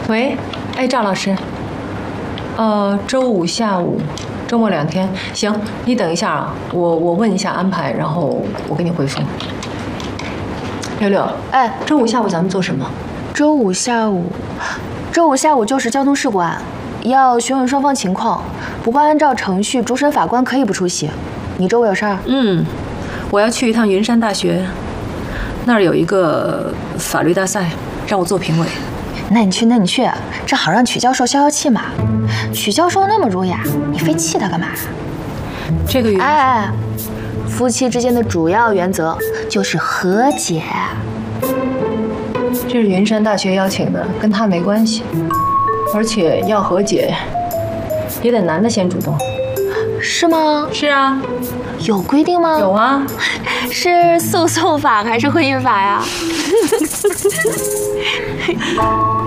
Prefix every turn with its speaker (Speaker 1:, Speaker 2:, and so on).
Speaker 1: 喂，哎，赵老师，周五下午，周末2天，行，你等一下啊，我问一下安排，然后我给你回复。六六，
Speaker 2: 哎，
Speaker 1: 周五下午咱们做什么？
Speaker 2: 周五下午就是交通事故案，要询问双方情况。不过按照程序，主审法官可以不出席。你周五有事儿？
Speaker 1: 我要去一趟云山大学，那儿有一个法律大赛，让我做评委。
Speaker 2: 那你去，正好让曲教授消消气嘛。曲教授那么儒雅，你非气他干嘛？
Speaker 1: 这个
Speaker 2: 哎，夫妻之间的主要原则就是和解。
Speaker 1: 这是云山大学邀请的，跟他没关系。而且要和解，也得男的先主动。
Speaker 2: 是吗？
Speaker 1: 是啊。
Speaker 2: 有规定吗？
Speaker 1: 有啊。
Speaker 2: 是诉讼法还是婚姻法呀？